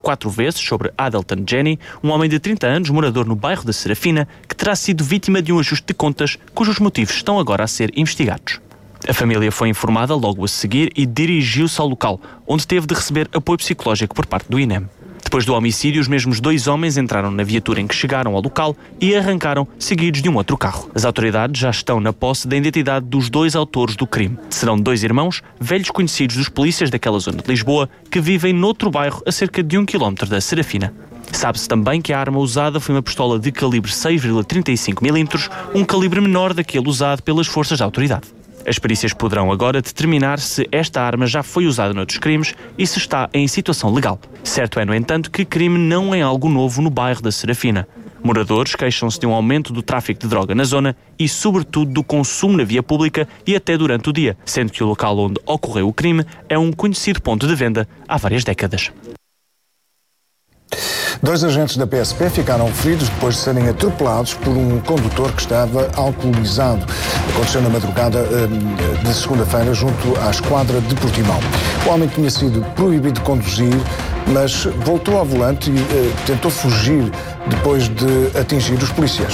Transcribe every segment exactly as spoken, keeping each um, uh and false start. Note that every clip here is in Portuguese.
quatro vezes sobre Adelton Jenny, um homem de trinta anos, morador no bairro da Serafina, que terá sido vítima de um ajuste de contas, cujos motivos estão agora a ser investigados. A família foi informada logo a seguir e dirigiu-se ao local, onde teve de receber apoio psicológico por parte do I N E M. Depois do homicídio, os mesmos dois homens entraram na viatura em que chegaram ao local e arrancaram, seguidos de um outro carro. As autoridades já estão na posse da identidade dos dois autores do crime. Serão dois irmãos, velhos conhecidos dos polícias daquela zona de Lisboa, que vivem noutro bairro a cerca de um quilómetro da Serafina. Sabe-se também que a arma usada foi uma pistola de calibre seis vírgula trinta e cinco milímetros, um calibre menor daquele usado pelas forças da autoridade. As perícias poderão agora determinar se esta arma já foi usada noutros crimes e se está em situação legal. Certo é, no entanto, que crime não é algo novo no bairro da Serafina. Moradores queixam-se de um aumento do tráfico de droga na zona e, sobretudo, do consumo na via pública e até durante o dia, sendo que o local onde ocorreu o crime é um conhecido ponto de venda há várias décadas. Dois agentes da P S P ficaram feridos depois de serem atropelados por um condutor que estava alcoolizado. Aconteceu na madrugada de segunda-feira junto à esquadra de Portimão. O homem tinha sido proibido de conduzir, mas voltou ao volante e uh, tentou fugir depois de atingir os policiais.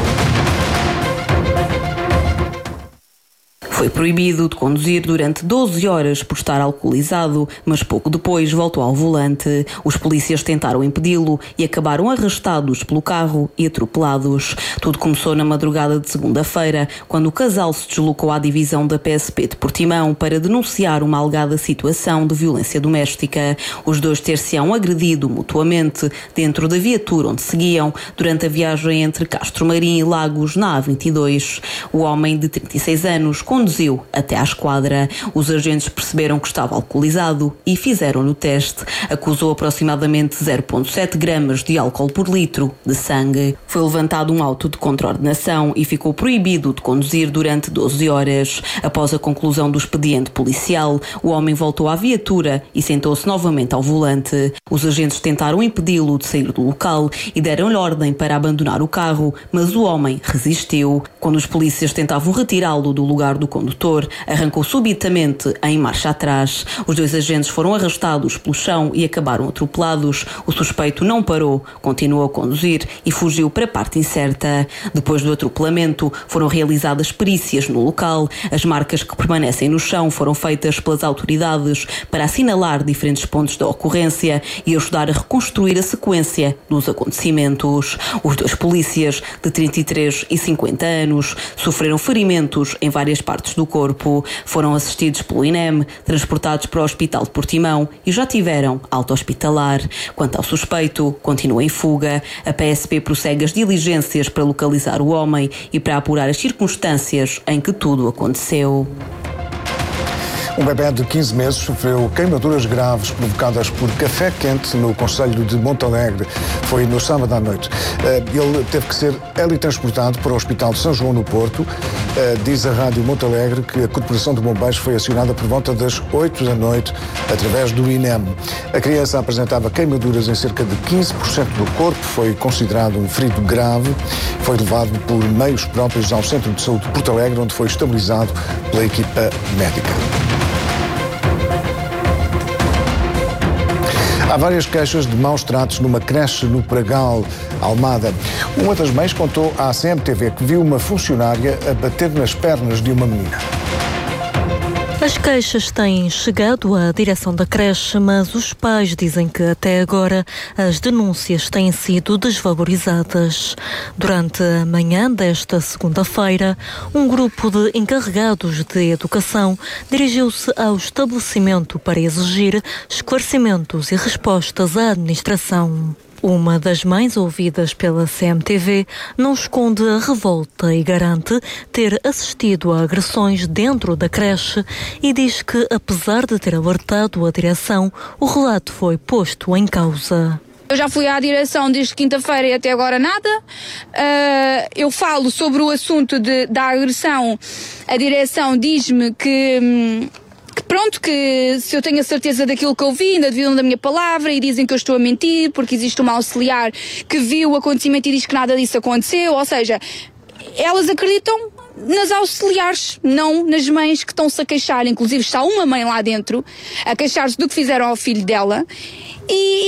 Foi proibido de conduzir durante doze horas por estar alcoolizado, mas pouco depois voltou ao volante. Os polícias tentaram impedi-lo e acabaram arrastados pelo carro e atropelados. Tudo começou na madrugada de segunda-feira, quando o casal se deslocou à divisão da P S P de Portimão para denunciar uma alegada situação de violência doméstica. Os dois ter-se-ão agredido mutuamente dentro da viatura onde seguiam durante a viagem entre Castro Marim e Lagos, na A vinte e dois. O homem de trinta e seis anos conduziu até à esquadra. Os agentes perceberam que estava alcoolizado e fizeram-lhe o teste. Acusou aproximadamente zero vírgula sete gramas de álcool por litro de sangue. Foi levantado um auto de contraordenação e ficou proibido de conduzir durante doze horas. Após a conclusão do expediente policial, o homem voltou à viatura e sentou-se novamente ao volante. Os agentes tentaram impedi-lo de sair do local e deram-lhe ordem para abandonar o carro, mas o homem resistiu. Quando os polícias tentavam retirá-lo do lugar do condutor, arrancou subitamente em marcha atrás. Os dois agentes foram arrastados pelo chão e acabaram atropelados. O suspeito não parou, continuou a conduzir e fugiu para a parte incerta. Depois do atropelamento, foram realizadas perícias no local. As marcas que permanecem no chão foram feitas pelas autoridades para assinalar diferentes pontos da ocorrência e ajudar a reconstruir a sequência dos acontecimentos. Os dois polícias, de trinta e três e cinquenta anos, sofreram ferimentos em várias partes do corpo. Foram assistidos pelo I N E M, transportados para o Hospital de Portimão e já tiveram alta hospitalar. Quanto ao suspeito, continua em fuga. A P S P prossegue as diligências para localizar o homem e para apurar as circunstâncias em que tudo aconteceu. Um bebé de quinze meses sofreu queimaduras graves provocadas por café quente no concelho de Montalegre. Foi no sábado à noite. Ele teve que ser teletransportado para o Hospital de São João no Porto. Diz a Rádio Montalegre que a Corporação de Bombeiros foi acionada por volta das oito da noite através do I N E M. A criança apresentava queimaduras em cerca de quinze por cento do corpo. Foi considerado um ferido grave. Foi levado por meios próprios ao Centro de Saúde de Porto Alegre, onde foi estabilizado pela equipa médica. Há várias queixas de maus tratos numa creche no Pragal, Almada. Uma das mães contou à C M T V que viu uma funcionária a bater nas pernas de uma menina. As queixas têm chegado à direção da creche, mas os pais dizem que até agora as denúncias têm sido desvalorizadas. Durante a manhã desta segunda-feira, um grupo de encarregados de educação dirigiu-se ao estabelecimento para exigir esclarecimentos e respostas à administração. Uma das mães ouvidas pela C M T V não esconde a revolta e garante ter assistido a agressões dentro da creche e diz que, apesar de ter alertado a direção, o relato foi posto em causa. Eu já fui à direção desde quinta-feira e até agora nada. Uh, eu falo sobre o assunto de, da agressão. A direção diz-me que... Hum, Que pronto, que se eu tenho a certeza daquilo que eu vi, ainda duvidam da minha palavra e dizem que eu estou a mentir porque existe uma auxiliar que viu o acontecimento e diz que nada disso aconteceu. Ou seja, elas acreditam nas auxiliares, não nas mães que estão-se a queixar. Inclusive está uma mãe lá dentro a queixar-se do que fizeram ao filho dela. E